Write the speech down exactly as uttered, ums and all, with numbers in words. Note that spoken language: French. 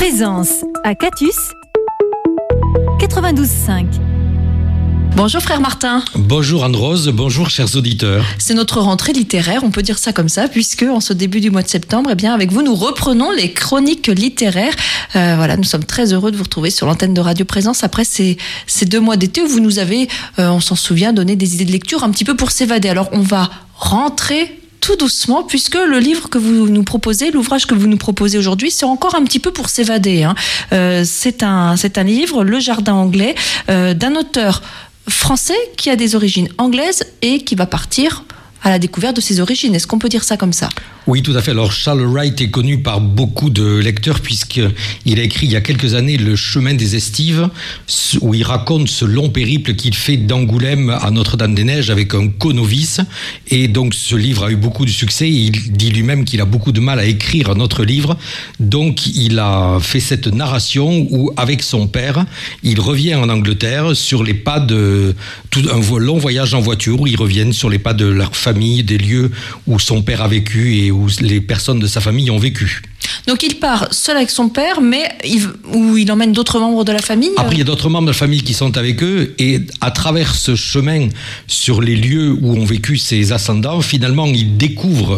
Présence à Catus quatre-vingt-douze cinq. Bonjour frère Martin. Bonjour Anne-Rose, bonjour chers auditeurs. C'est notre rentrée littéraire, on peut dire ça comme ça, puisque en ce début du mois de septembre, eh bien avec vous, nous reprenons les chroniques littéraires. Euh, voilà, nous sommes très heureux de vous retrouver sur l'antenne de Radio Présence après ces, ces deux mois d'été où vous nous avez, euh, on s'en souvient, donné des idées de lecture un petit peu pour s'évader. Alors on va rentrer tout doucement, puisque le livre que vous nous proposez, l'ouvrage que vous nous proposez aujourd'hui, c'est encore un petit peu pour s'évader. Hein. Euh, c'est un, c'est un livre, Le Jardin anglais, euh, d'un auteur français qui a des origines anglaises et qui va partir à la découverte de ses origines. Est-ce qu'on peut dire ça comme ça ? Oui, tout à fait. Alors, Charles Wright est connu par beaucoup de lecteurs puisqu'il a écrit il y a quelques années Le Chemin des Estives, où il raconte ce long périple qu'il fait d'Angoulême à Notre-Dame-des-Neiges avec un co-novice. Et donc, ce livre a eu beaucoup de succès. Il dit lui-même qu'il a beaucoup de mal à écrire un autre livre. Donc, il a fait cette narration où, avec son père, il revient en Angleterre sur les pas de tout un long voyage en voiture où ils reviennent sur les pas de leur famille, des lieux où son père a vécu et où les personnes de sa famille ont vécu. Donc il part seul avec son père, mais il, où il emmène d'autres membres de la famille. Après, il y a d'autres membres de la famille qui sont avec eux, et à travers ce chemin sur les lieux où ont vécu ses ascendants, finalement, il découvre